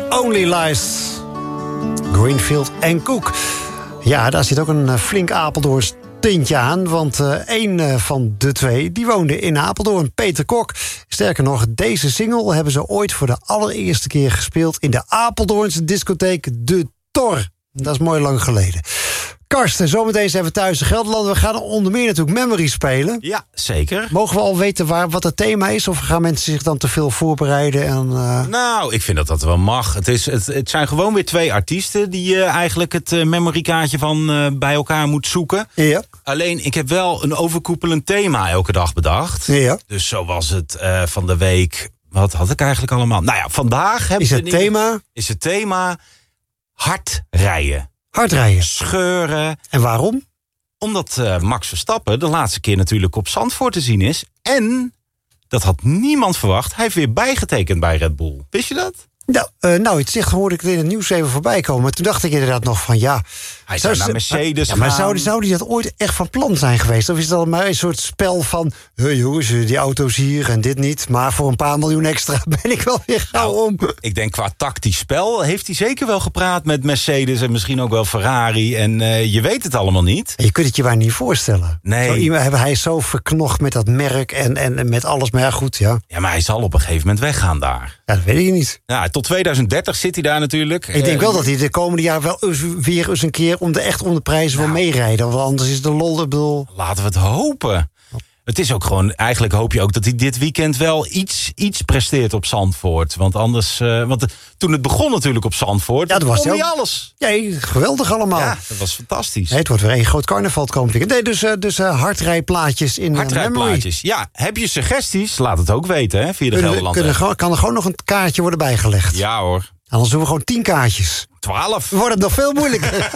Only Lies. Greenfield en Cook. Ja, daar zit ook een flink Apeldoorns tintje aan. Want één van de twee, die woonde in Apeldoorn. Peter Kok. Sterker nog, deze single hebben ze ooit voor de allereerste keer gespeeld in de Apeldoornse discotheek De Tor. Dat is mooi lang geleden. Karsten, zometeen zijn we thuis in Gelderland. We gaan onder meer natuurlijk Memory spelen. Ja, zeker. Mogen we al weten wat het thema is? Of gaan mensen zich dan te veel voorbereiden? En, Nou, ik vind dat dat wel mag. Het zijn gewoon weer twee artiesten die je eigenlijk het memorykaartje van bij elkaar moet zoeken. Ja. Alleen, ik heb wel een overkoepelend thema elke dag bedacht. Ja. Dus zo was het van de week. Wat had ik eigenlijk allemaal? Nou ja, vandaag is het thema hard rijden. Hard rijden. Scheuren. En waarom? Omdat Max Verstappen de laatste keer natuurlijk op Zandvoort te zien is. En, dat had niemand verwacht, hij heeft weer bijgetekend bij Red Bull. Wist je dat? Nou, het zegt hoorde ik het in het nieuws even voorbij komen. Maar toen dacht ik inderdaad nog van ja. Hij zou naar Mercedes gaan. Maar zou die dat ooit echt van plan zijn geweest? Of is dat maar een soort spel van hey jongens, die auto's hier en dit niet. Maar voor een paar miljoen extra ben ik wel weer gauw om. Ik denk qua tactisch spel heeft hij zeker wel gepraat met Mercedes en misschien ook wel Ferrari. En je weet het allemaal niet. Je kunt het je maar niet voorstellen. Nee. Hij is zo verknocht met dat merk en met alles. Maar ja, goed, ja. Ja, maar hij zal op een gegeven moment weggaan daar. Ja, dat weet ik niet. Ja, tot 2030 zit hij daar natuurlijk. Ik denk wel dat hij de komende jaar wel weer eens een keer om de prijzen wil meerijden. Want anders is de lol, Laten we het hopen. Het is ook gewoon, eigenlijk hoop je ook dat hij dit weekend wel iets presteert op Zandvoort. Want anders, toen het begon natuurlijk op Zandvoort, ja, was hij alles. Ja, geweldig allemaal. Ja, dat was fantastisch. Nee, het wordt weer een groot carnaval het komende weekend. Nee, dus hardrijplaatjes in hardrijplaatjes. Ja, heb je suggesties? Laat het ook weten, hè, via de Gelderland. Kan er gewoon nog een kaartje worden bijgelegd? Ja hoor. Anders doen we gewoon 10 kaartjes. 12. Wordt het nog veel moeilijker.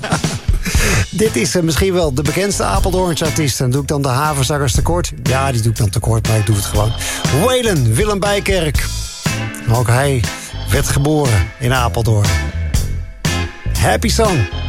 Dit is misschien wel de bekendste Apeldoornse artiest. En doe ik dan de Havenzakkers tekort? Ja, die doe ik dan tekort, maar ik doe het gewoon. Waylon, Willem Bijkerk. Ook hij werd geboren in Apeldoorn. Happy Song.